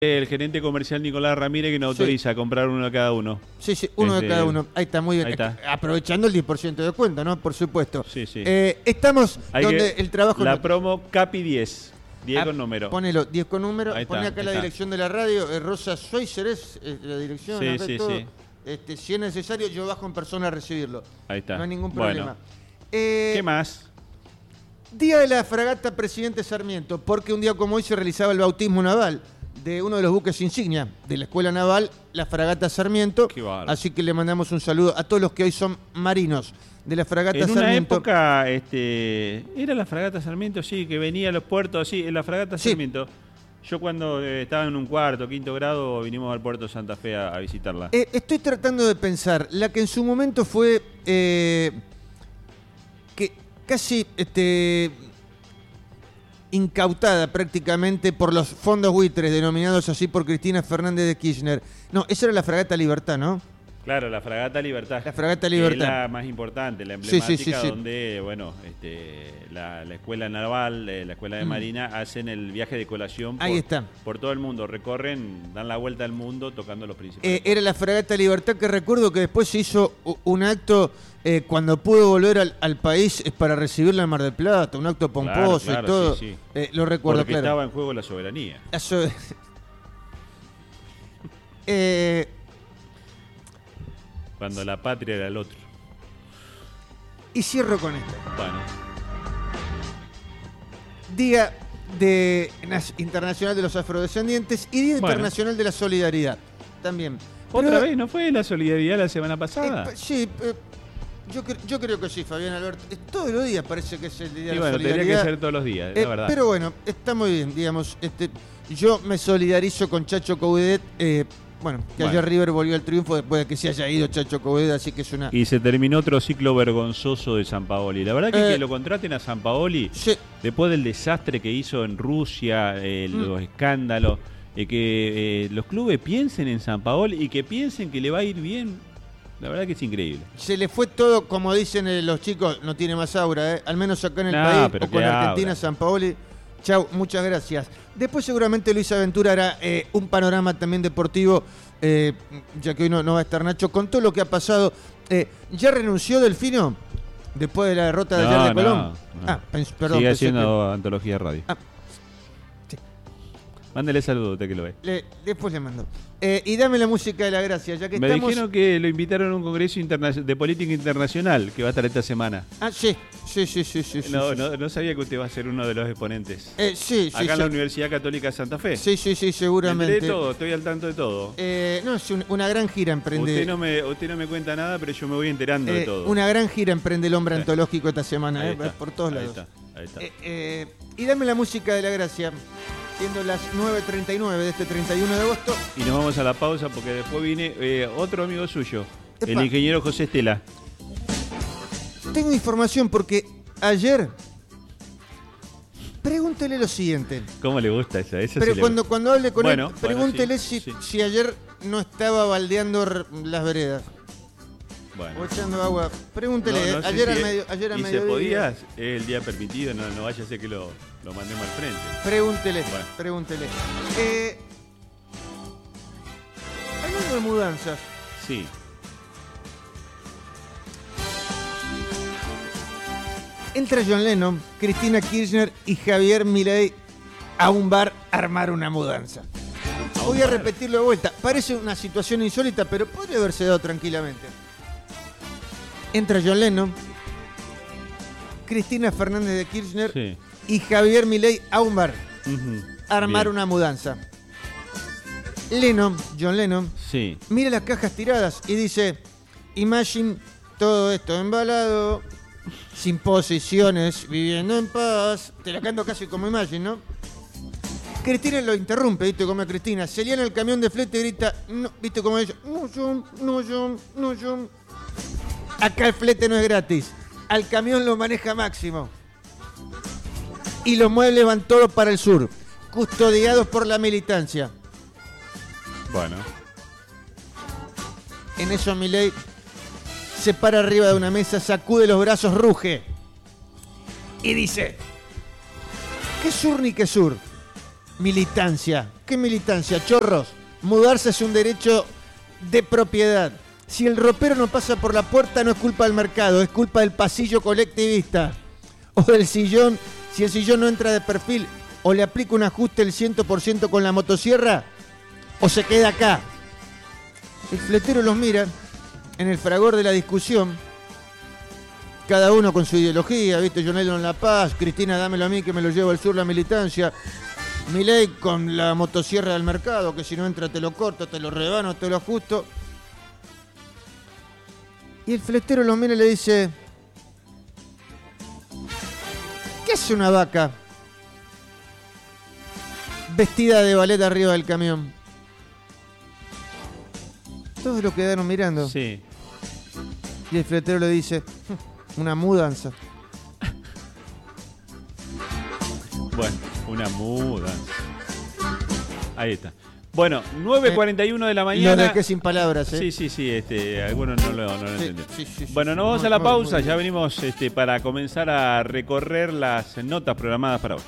El gerente comercial Nicolás Ramírez que nos autoriza a comprar uno de cada uno. Sí, uno de cada uno. Ahí está, muy bien. Ahí está. Aprovechando el 10% de descuento, ¿no? Por supuesto. Sí. Estamos donde el trabajo... La promo Capi 10. 10 con número. Ponelo, 10 con número. Ahí Poné está, acá la dirección de la radio. Rosa Schweizer es la dirección. Sí. Si es necesario, yo bajo en persona a recibirlo. Ahí está. No hay ningún problema. Bueno. ¿Qué más? Día de la fragata Presidente Sarmiento, porque un día como hoy se realizaba el bautismo naval de uno de los buques insignia de la Escuela Naval, la fragata Sarmiento. Qué bárbaro. Así que le mandamos un saludo a todos los que hoy son marinos de la fragata Sarmiento. En una época, era la fragata Sarmiento, sí, que venía a los puertos, sí, en la fragata Sarmiento. Yo cuando estaba en un cuarto, quinto grado, vinimos al puerto de Santa Fe a visitarla. Estoy tratando de pensar, la que en su momento fue que casi incautada prácticamente por los fondos buitres, denominados así por Cristina Fernández de Kirchner. No, esa era la fragata Libertad, ¿no? Claro, la fragata Libertad. La fragata Libertad. Es la más importante, la emblemática, sí. donde, bueno, la escuela naval, la escuela de marina, hacen el viaje de colación por todo el mundo. Recorren, dan la vuelta al mundo tocando los principales. Era la fragata Libertad, que recuerdo que después se hizo un acto cuando pudo volver al país para recibirla en Mar del Plata, un acto pomposo claro, y todo. Sí. Lo recuerdo, porque estaba en juego la soberanía. Cuando la patria era el otro. Y cierro con esto. Bueno. Día Internacional de los Afrodescendientes y Día Internacional de la Solidaridad. También. ¿Otra vez? ¿No fue la solidaridad la semana pasada? Sí, yo creo que sí, Fabián Alberto. Todos los días parece que es el Día de la Solidaridad. Tendría que ser todos los días, la verdad. Pero bueno, está muy bien, digamos. Yo me solidarizo con Chacho Coudet. Ayer River volvió al triunfo después de que se haya ido Chacho Coudet, así que es una... Y se terminó otro ciclo vergonzoso de Sampaoli. La verdad que lo contraten a Sampaoli, después del desastre que hizo en Rusia, los escándalos, que los clubes piensen en Sampaoli y que piensen que le va a ir bien. La verdad que es increíble. Se le fue todo, como dicen los chicos, no tiene más aura, al menos acá en el país, o con Argentina, Sampaoli. Chau, muchas gracias. Después seguramente Luis Aventura hará un panorama también deportivo, ya que hoy no va a estar Nacho, con todo lo que ha pasado. ¿Ya renunció Delfino después de la derrota de ayer de Colón? Perdón. Sigue haciendo Antología Radio. Sí. Mándele saludos, usted que lo ve. Después le mando. Y dame la música de la gracia, ya que Me dijeron que lo invitaron a un congreso de política internacional que va a estar esta semana. Sí. No sabía que usted va a ser uno de los exponentes. Acá en la Universidad Católica de Santa Fe. Sí, seguramente. De todo, estoy al tanto de todo. Es una gran gira emprende. Usted no me cuenta nada, pero yo me voy enterando de todo. Una gran gira emprende el hombre antológico esta semana, por todos lados. Ahí está. Y dame la música de la gracia. Siendo las 9:39 de este 31 de agosto. Y nos vamos a la pausa porque después viene otro amigo suyo, el ingeniero José Estela. Tengo información porque ayer... Pregúntele lo siguiente. ¿Cómo le gusta esa? Pero cuando hable con él, pregúntele si ayer no estaba baldeando las veredas. O echando agua. Pregúntele, ayer al mediodía. ¿Y se podía? Es el día permitido, no vaya a ser que lo mandemos al frente. Pregúntele. Hablando de mudanzas. Sí. Entra John Lennon, Cristina Kirchner y Javier Milei a un bar a armar una mudanza. Voy a repetirlo de vuelta. Parece una situación insólita, pero podría haberse dado tranquilamente. Entra John Lennon, Cristina Fernández de Kirchner y Javier Milei a un bar a armar una mudanza. John Lennon, mira las cajas tiradas y dice: Imagine todo esto embalado, sin posiciones, viviendo en paz. Te la canto casi como Imagine, ¿no? Cristina lo interrumpe, ¿viste cómo es Cristina? Se lía en el camión de flete y grita, no, ¿viste cómo ella? No, John. Acá el flete no es gratis. Al camión lo maneja Máximo. Y los muebles van todos para el sur, custodiados por la militancia. Bueno. En eso Milei se para arriba de una mesa, sacude los brazos, ruge y dice: ¿qué sur ni qué sur? Militancia, qué militancia, chorros? Mudarse es un derecho de propiedad. Si el ropero no pasa por la puerta, no es culpa del mercado, es culpa del pasillo colectivista. O del sillón, si el sillón no entra de perfil, o le aplica un ajuste el 100% con la motosierra, o se queda acá. El fletero los mira en el fragor de la discusión, cada uno con su ideología, ¿viste? Jonello en La Paz, Cristina, dámelo a mí que me lo llevo al sur la militancia, Milei con la motosierra del mercado, que si no entra te lo corto, te lo rebano, te lo ajusto. Y el fletero los mira y le dice: ¿qué hace una vaca vestida de ballet arriba del camión? Todos lo quedaron mirando. Sí. Y el fletero le dice: una mudanza. Bueno, una mudanza. Ahí está. Bueno, 9:41 de la mañana. Lo dejé sin palabras, Sí. Algunos no lo entienden. Sí. Bueno, nos vamos a la pausa. Ya venimos para comenzar a recorrer las notas programadas para hoy.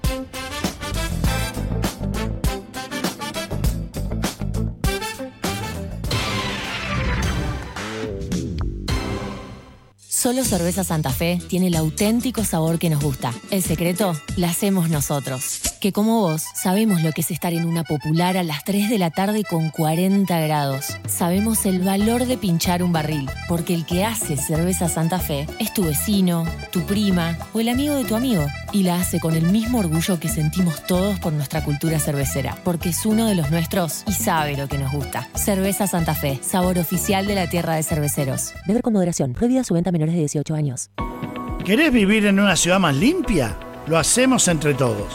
Solo Cerveza Santa Fe tiene el auténtico sabor que nos gusta. El secreto la hacemos nosotros. Que como vos, sabemos lo que es estar en una popular a las 3 de la tarde con 40 grados. Sabemos el valor de pinchar un barril, porque el que hace Cerveza Santa Fe es tu vecino, tu prima o el amigo de tu amigo. Y la hace con el mismo orgullo que sentimos todos por nuestra cultura cervecera, porque es uno de los nuestros y sabe lo que nos gusta. Cerveza Santa Fe, sabor oficial de la tierra de cerveceros. Beber con moderación. Prohibida su venta a menores de 18 años. ¿Querés vivir en una ciudad más limpia? Lo hacemos entre todos.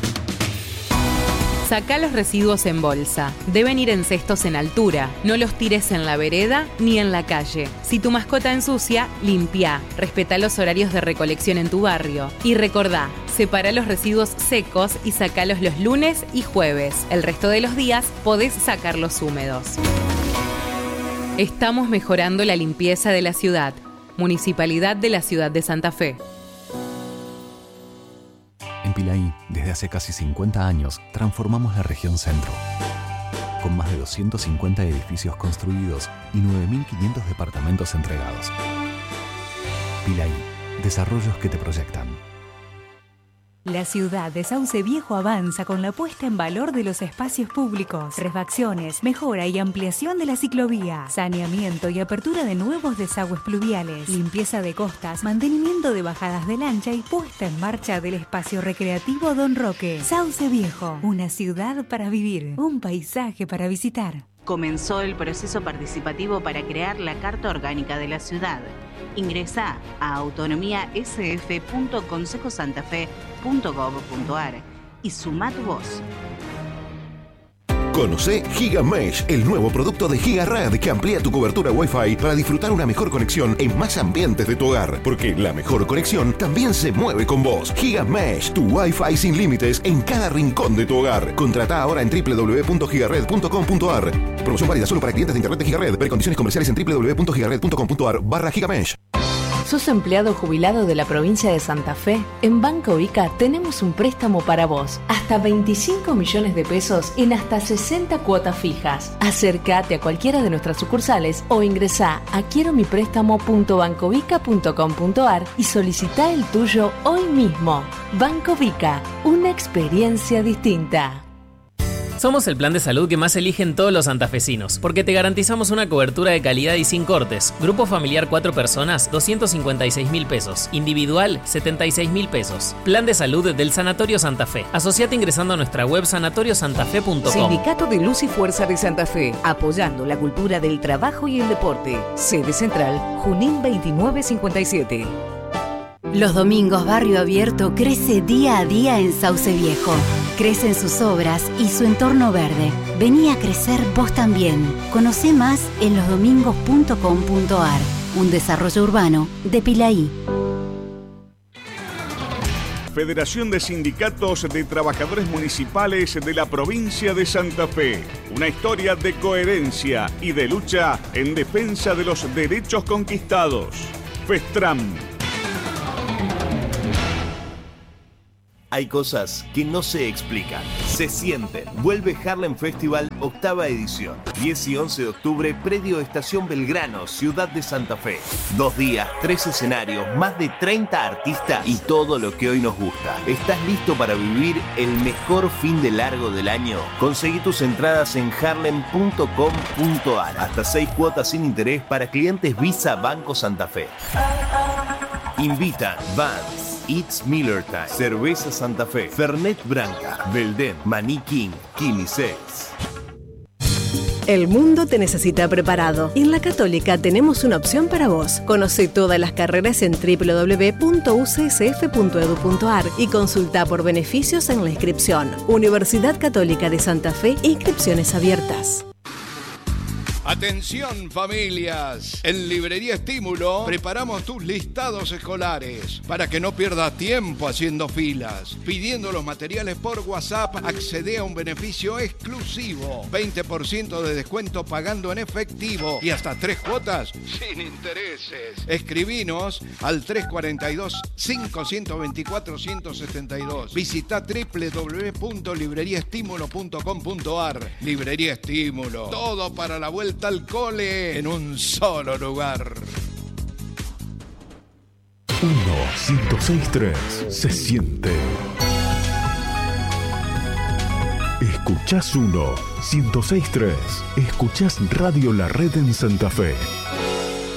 Sacá los residuos en bolsa. Deben ir en cestos en altura. No los tires en la vereda ni en la calle. Si tu mascota ensucia, limpia. Respetá los horarios de recolección en tu barrio. Y recordá, separa los residuos secos y sacalos los lunes y jueves. El resto de los días podés sacarlos húmedos. Estamos mejorando la limpieza de la ciudad. Municipalidad de la Ciudad de Santa Fe. En Pilaí, desde hace casi 50 años, transformamos la región centro. Con más de 250 edificios construidos y 9.500 departamentos entregados. Pilaí, desarrollos que te proyectan. La ciudad de Sauce Viejo avanza con la puesta en valor de los espacios públicos, refacciones, mejora y ampliación de la ciclovía, saneamiento y apertura de nuevos desagües pluviales, limpieza de costas, mantenimiento de bajadas de lancha y puesta en marcha del espacio recreativo Don Roque. Sauce Viejo, una ciudad para vivir, un paisaje para visitar. Comenzó el proceso participativo para crear la Carta Orgánica de la Ciudad. Ingresá a autonomiasf.consejosantafe.gov.ar y sumá tu voz. Conocé GigaMesh, el nuevo producto de GigaRed que amplía tu cobertura Wi-Fi para disfrutar una mejor conexión en más ambientes de tu hogar. Porque la mejor conexión también se mueve con vos. GigaMesh, tu Wi-Fi sin límites en cada rincón de tu hogar. Contratá ahora en www.gigared.com.ar. Promoción válida solo para clientes de internet de GigaRed. Ver condiciones comerciales en www.gigared.com.ar/GigaMesh. ¿Sos empleado jubilado de la provincia de Santa Fe? En Banco Vica tenemos un préstamo para vos. Hasta 25 millones de pesos en hasta 60 cuotas fijas. Acércate a cualquiera de nuestras sucursales o ingresá a quieromiprestamo.bancovica.com.ar y solicitá el tuyo hoy mismo. Banco Vica, una experiencia distinta. Somos el plan de salud que más eligen todos los santafesinos, porque te garantizamos una cobertura de calidad y sin cortes. Grupo familiar 4 personas, 256.000 pesos. Individual, 76.000 pesos. Plan de salud del Sanatorio Santa Fe. Asociate ingresando a nuestra web sanatoriosantafe.com. Sindicato de Luz y Fuerza de Santa Fe, apoyando la cultura del trabajo y el deporte. Sede central, Junín 2957. Los domingos Barrio Abierto crece día a día en Sauce Viejo. Crecen sus obras y su entorno verde. Vení a crecer vos también. Conocé más en losdomingos.com.ar. Un desarrollo urbano de Pilaí. Federación de Sindicatos de Trabajadores Municipales de la provincia de Santa Fe. Una historia de coherencia y de lucha en defensa de los derechos conquistados. FESTRAM. Hay cosas que no se explican, se sienten. Vuelve Harlem Festival, 8ª edición. 10 y 11 de octubre, predio Estación Belgrano, Ciudad de Santa Fe. 2 días, 3 escenarios, más de 30 artistas y todo lo que hoy nos gusta. ¿Estás listo para vivir el mejor fin de largo del año? Conseguí tus entradas en harlem.com.ar. Hasta 6 cuotas sin interés para clientes Visa Banco Santa Fe. Invitan Vans, It's Miller Time, Cerveza Santa Fe, Fernet Branca, Belden, Maní King, Quinisex. El mundo te necesita preparado. En La Católica tenemos una opción para vos. Conoce todas las carreras en www.ucsf.edu.ar y consulta por beneficios en la inscripción. Universidad Católica de Santa Fe, inscripciones abiertas. Atención familias, en Librería Estímulo preparamos tus listados escolares para que no pierdas tiempo haciendo filas. Pidiendo los materiales por WhatsApp, accede a un beneficio exclusivo, 20% de descuento pagando en efectivo y hasta 3 cuotas sin intereses. Escribinos al 342-524-172. Visita www.libreriaestimulo.com.ar. Librería Estímulo, todo para la vuelta al cole en un solo lugar. 1-106.3 se siente. Escuchás 1-106.3. Escuchás Radio La Red en Santa Fe.